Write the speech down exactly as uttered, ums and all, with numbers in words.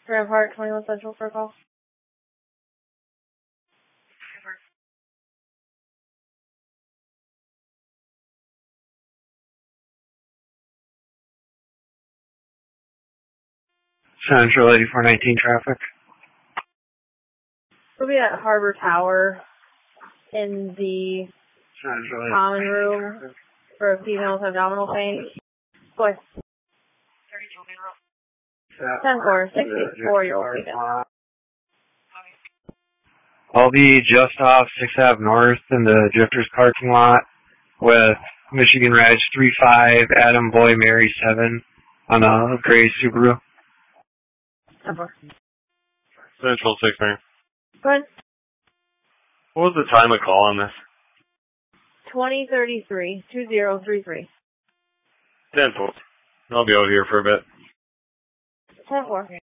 Rampart, twenty-one Central for a call. Central eighty-four nineteen traffic. We'll be at Harbor Tower in the Central common room for a female with abdominal pain. Boy. ten four, sixty-four-year-old female. I'll be just off sixth Avenue North in the Drifters parking lot with Michigan Reg three five, Adam Boy Mary seven on a gray Subaru. ten four. Central six nine. Go ahead. What was the time of call on this? twenty thirty-three, two zero three three. ten four. I'll be out here for a bit. ten four.